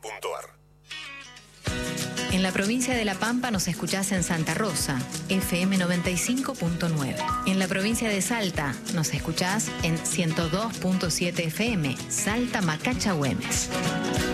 En la provincia de La Pampa nos escuchás en Santa Rosa, FM 95.9. En la provincia de Salta nos escuchás en 102.7 FM, Salta Macacha Güemes.